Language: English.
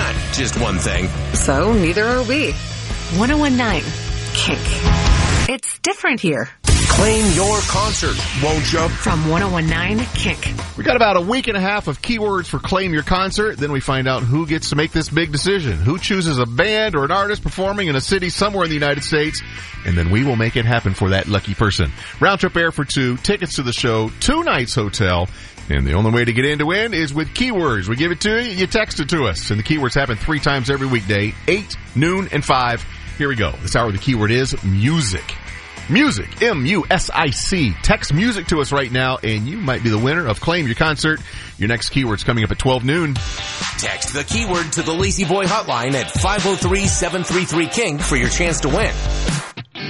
not just one thing. So neither are we. 101.9 Kink. It's different here. Claim your concert, won't you? From 101.9 Kink. We got about a week and a half of keywords for Claim Your Concert. Then we find out who gets to make this big decision. Who chooses a band or an artist performing in a city somewhere in the United States. And then we will make it happen for that lucky person. Round trip air for 2, tickets to the show, 2 nights hotel. And the only way to get in to win is with keywords. We give it to you, you text it to us. And the keywords happen 3 times every weekday, 8, noon, and 5. Here we go. This hour the keyword is music. Music, M-U-S-I-C. Text music to us right now, and you might be the winner of Claim Your Concert. Your next keyword's coming up at 12 noon. Text the keyword to the Lazy Boy hotline at 503-733-KINK for your chance to win.